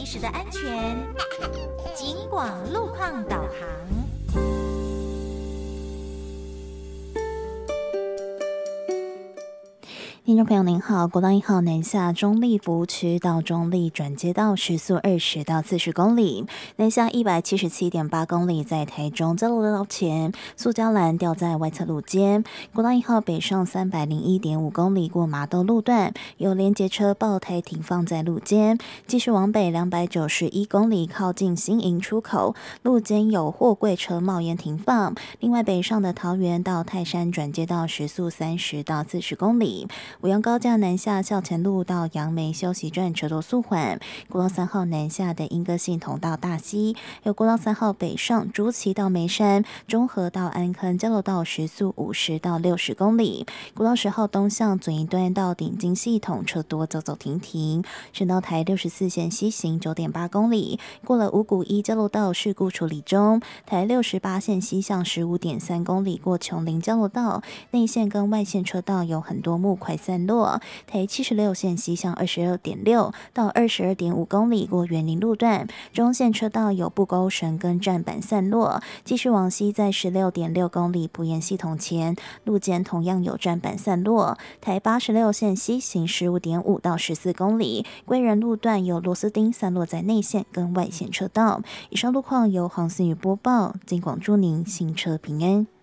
时的安全。警广路况导航。听众朋友您好，国道1号南下中立服务区到中立转接道时速20到40公里，南下177.8公里，在台中交流道前塑胶栏掉在外侧路肩。国道1号北上301.5公里过麻豆路段，有连结车爆胎停放在路肩，继续往北291公里靠近新营出口，路肩有货柜车冒烟停放。另外北上的桃园到泰山转接道时速30到40公里。五杨高架南下校前路到杨梅休息站车多速缓，国道3号南下的莺歌系统到大溪，有国道3号北上竹崎到梅山，中和到安坑交流道时速50到60公里，国道10号东向左一端到顶金系统车多走走停停，省道台64线西行9.8公里，过了五股一交流道事故处理中，台68线西向15.3公里过琼林交流道，内线跟外线车道有很多木块散落，台76线西向22.6到22.5公里过园林路段，中线车道有布钩绳跟站板散落，继续往西在16.6公里埔盐系统前路肩同样有站板散落，台86线西行15.5到14公里，归仁路段有螺丝钉散落在内线跟外线车道。以上路况由黄思雨播报，警广祝您行车平安。